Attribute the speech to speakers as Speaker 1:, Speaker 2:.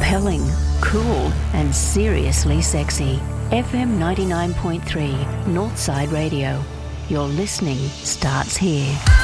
Speaker 1: Compelling, cool, and seriously sexy. FM 99.3, Northside Radio. Your listening starts here.